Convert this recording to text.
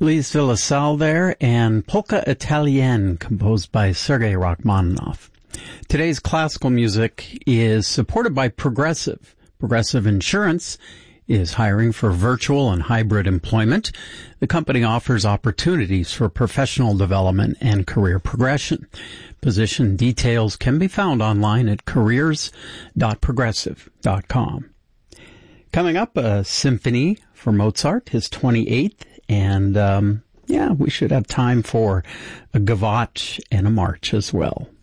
Lise Villassal there, and Polka Italienne, composed by Sergei Rachmaninoff. Today's classical music is supported by Progressive. Progressive Insurance is hiring for virtual and hybrid employment. The company offers opportunities for professional development and career progression. Position details can be found online at careers.progressive.com. Coming up, a symphony for Mozart, his 28th, and we should have time for a gavotte and a march as well.